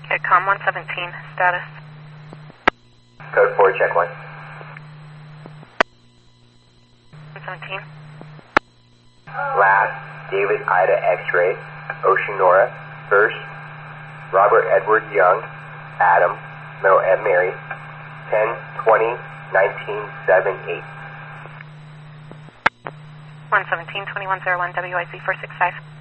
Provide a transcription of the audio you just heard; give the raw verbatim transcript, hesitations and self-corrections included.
Okay, com one seventeen, status. Code four, check one. one seventeen. Last, David Ida X-ray, Ocean Nora, first, Robert Edward Young, Adam, middle M Mary, ten twenty nineteen seventy-eight. one seventeen, twenty-one oh one, W I Z four six five.